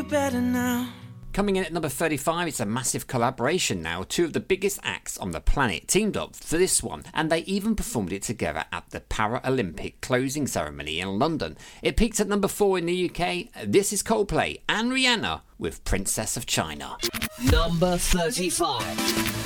better now. Coming in at number 35, it's a massive collaboration now. Two of the biggest acts on the planet teamed up for this one, and they even performed it together at the Paralympic closing ceremony in London. It peaked at number 4 in the UK. This is Coldplay and Rihanna with Princess of China. Number 35.